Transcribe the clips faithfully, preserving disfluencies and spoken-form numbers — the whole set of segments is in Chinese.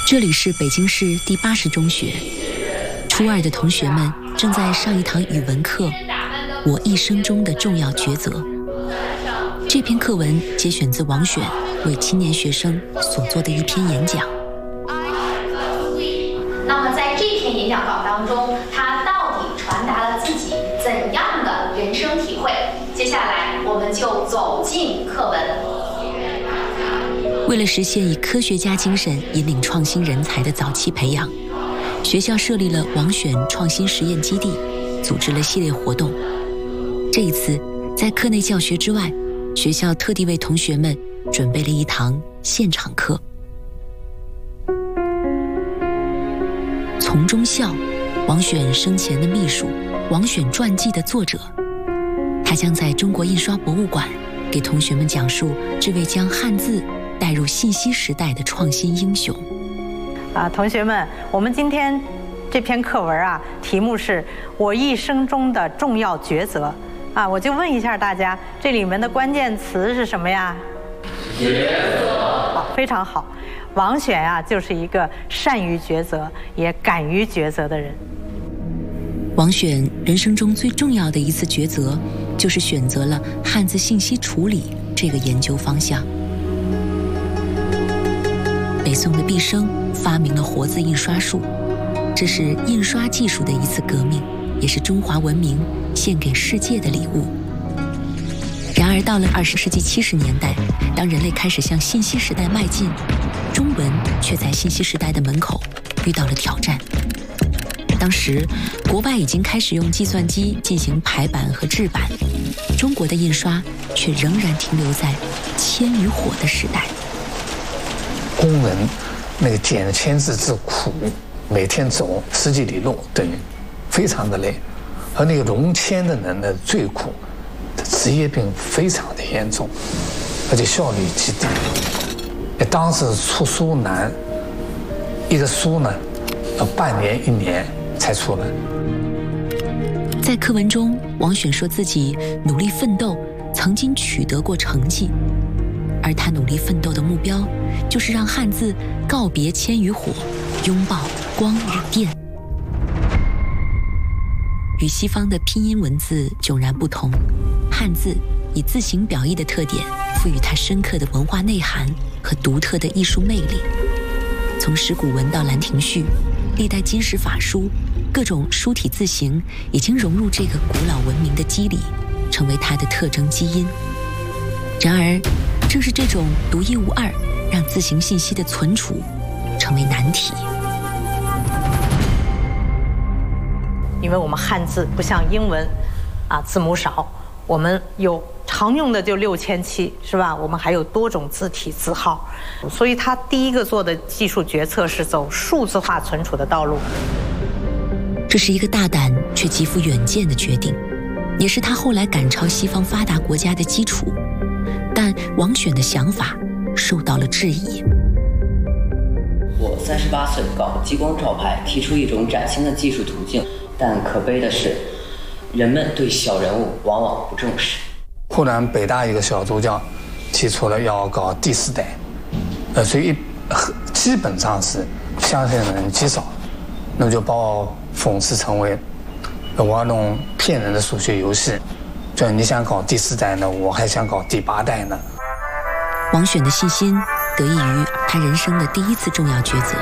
这里是北京市第八十中学，初二的同学们正在上一堂语文课，我一生中的重要抉择。这篇课文节选自王选为青年学生所做的一篇演讲。 那么在这篇演讲稿当中，他到底传达了自己怎样的人生体会？接下来我们就走进课文。 为了实现以科学家精神引领创新人才的早期培养，学校设立了王选创新实验基地，组织了系列活动。这一次，在课内教学之外，学校特地为同学们准备了一堂现场课。丛中笑，王选生前的秘书，王选传记的作者，他将在中国印刷博物馆给同学们讲述这位将汉字带入信息时代的创新英雄。 啊，同学们，我们今天这篇课文啊，题目是我一生中的重要抉择。啊，我就问一下大家，这里面的关键词是什么呀？抉择。好，非常好。王选啊，就是一个善于抉择，也敢于抉择的人。 王选人生中最重要的一次抉择，就是选择了汉字信息处理这个研究方向。北宋的毕升发明了活字印刷术，这是印刷技术的一次革命，也是中华文明献给世界的礼物。然而到了二十世纪七十年代，当人类开始向信息时代迈进，中文却在信息时代的门口遇到了挑战。当时国外已经开始用计算机进行排版和制版，中国的印刷却仍然停留在铅与火的时代。 工人那个剪签字之苦，每天走十几里路，对，非常的累。而那个融铅的人呢，最苦，职业病非常的严重，而且效率极低。当时出书难，一个书呢，要半年一年才出来。 在课文中，王选说自己努力奋斗，曾经取得过成绩，而他努力奋斗的目标，就是让汉字告别铅与火，拥抱光与电。与西方的拼音文字迥然不同，汉字以字形表意的特点，赋予它深刻的文化内涵和独特的艺术魅力。从石鼓文到兰亭序，历代金石法书，各种书体字形已经融入这个古老文明的肌理，成为它的特征基因。然而，正是这种独一无二，让字形信息的存储成为难题。 因为我们汉字不像英文，啊，字母少，我们有常用的就六千七，是吧？我们还有多种字体字号，所以他第一个做的技术决策是走数字化存储的道路。 这是一个大胆却极富远见的决定，也是他后来赶超西方发达国家的基础。但王选的想法受到了质疑。 我三十八岁搞激光照派，提出一种崭新的技术途径，但可悲的是，人们对小人物往往不重视。 忽然北大一个小组长提出了要搞第四代，呃，所以基本上是相信的人极少，那么就把我讽刺成为我要弄骗人的数学游戏。就你想搞第四代呢，我还想搞第八代呢。 王选的信心得益于他人生的第一次重要抉择。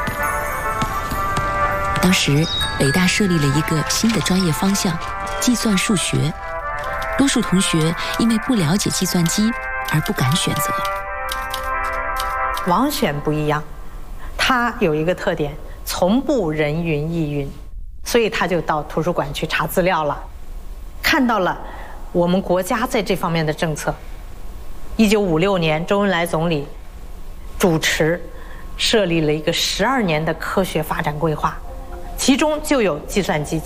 当时北大设立了一个新的专业方向，计算数学。多数同学因为不了解计算机而不敢选择。 王选不一样，他有一个特点，从不人云亦云，所以他就到图书馆去查资料了，看到了我们国家在这方面的政策。一九五六年，周恩来总理主持设立了一个十二年的科学发展规划，其中就有计算机